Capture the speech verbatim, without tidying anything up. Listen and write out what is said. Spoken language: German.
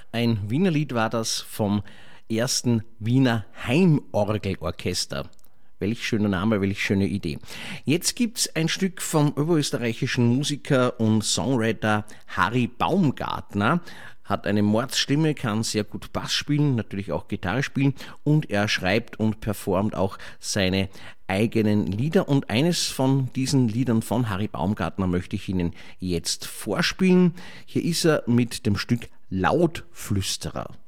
Ein Wiener Lied war das vom ersten Wiener Heimorgelorchester. Welch schöner Name, welch schöne Idee. Jetzt gibt's ein Stück vom oberösterreichischen Musiker und Songwriter Harry Baumgartner. Hat eine Mordsstimme, kann sehr gut Bass spielen, natürlich auch Gitarre spielen und er schreibt und performt auch seine eigenen Lieder. Und eines von diesen Liedern von Harry Baumgartner möchte ich Ihnen jetzt vorspielen. Hier ist er mit dem Stück Lautflüsterer.